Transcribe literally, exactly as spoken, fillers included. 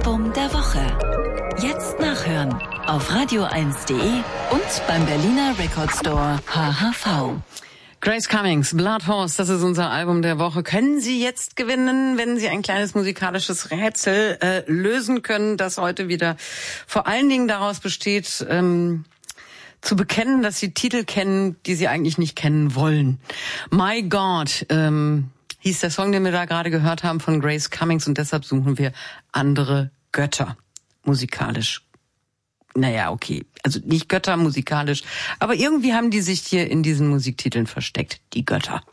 Album der Woche. Jetzt nachhören auf radio eins punkt de und beim Berliner Record Store H H V. Grace Cummings, Blood Horse, das ist unser Album der Woche. Können Sie jetzt gewinnen, wenn Sie ein kleines musikalisches Rätsel äh, lösen können, das heute wieder vor allen Dingen daraus besteht, ähm, zu bekennen, dass Sie Titel kennen, die Sie eigentlich nicht kennen wollen. My God ähm, hieß der Song, den wir da gerade gehört haben von Grace Cummings, und deshalb suchen wir andere Götter musikalisch. Naja, okay. Also nicht Götter musikalisch, aber irgendwie haben die sich hier in diesen Musiktiteln versteckt, die Götter.